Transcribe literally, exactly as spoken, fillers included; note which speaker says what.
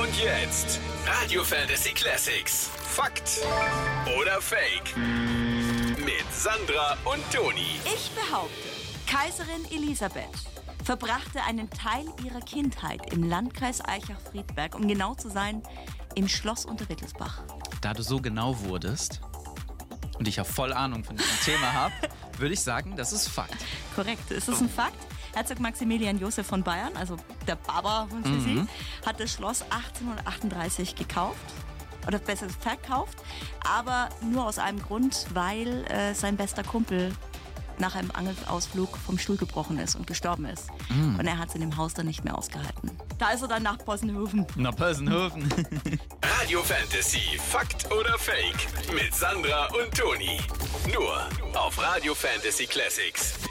Speaker 1: Und jetzt Radio Fantasy Classics. Fakt oder Fake? Mit Sandra und Toni.
Speaker 2: Ich behaupte, Kaiserin Elisabeth verbrachte einen Teil ihrer Kindheit im Landkreis Aichach-Friedberg, um genau zu sein, im Schloss Unterwittelsbach.
Speaker 3: Da du so genau wurdest und ich ja voll Ahnung von diesem Thema habe, würde ich sagen, das ist Fakt.
Speaker 2: Korrekt, es ist ein Fakt. Herzog Maximilian Joseph von Bayern, also der Baba von Sissi, mhm. hat das Schloss achtzehnhundertachtunddreißig gekauft. Oder besser verkauft. Aber nur aus einem Grund, weil äh, sein bester Kumpel nach einem Angelausflug vom Stuhl gebrochen ist und gestorben ist. Mm. Und er hat es in dem Haus dann nicht mehr ausgehalten. Da ist er dann nach Possenhofen.
Speaker 3: Nach Possenhofen.
Speaker 1: Radio Fantasy, Fakt oder Fake? Mit Sandra und Toni. Nur auf Radio Fantasy Classics.